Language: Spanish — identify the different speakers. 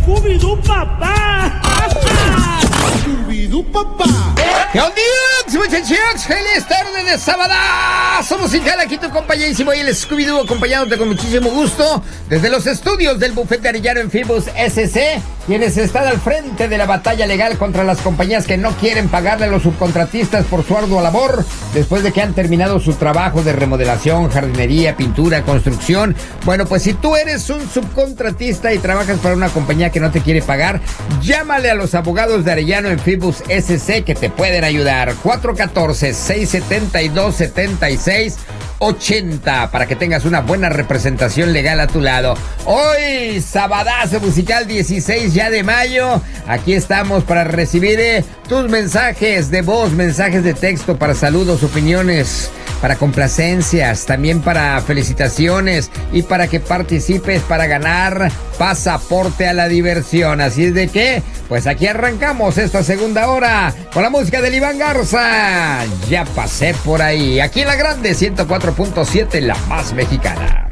Speaker 1: Scooby-Doo, papá.
Speaker 2: Scooby-Doo, papá.
Speaker 3: ¡¿Qué onda, muchachos! ¡Feliz tarde de sabadazo musical! Aquí tu compañerísimo y el Scooby-Doo acompañándote con muchísimo gusto desde los estudios del Bufete Arellano en Fibus SC, quienes están al frente de la batalla legal contra las compañías que no quieren pagarle a los subcontratistas por su ardua labor después de que han terminado su trabajo de remodelación, jardinería, pintura, construcción. Bueno, pues si tú eres un subcontratista y trabajas para una compañía que no te quiere pagar, llámale a los abogados de Arellano en Fibus SC que te pueden ayudar. 414-672-7680 para que tengas una buena representación legal a tu lado. Hoy, sabadazo musical 16 ya de mayo. Aquí estamos para recibir tus mensajes de voz, mensajes de texto para saludos, opiniones, para complacencias, también para felicitaciones y para que participes para ganar pasaporte a la diversión. Así es de que, pues aquí arrancamos esta segunda hora con la música de Iván Garza. Ya pasé por ahí. Aquí en la grande 104.7, la más mexicana.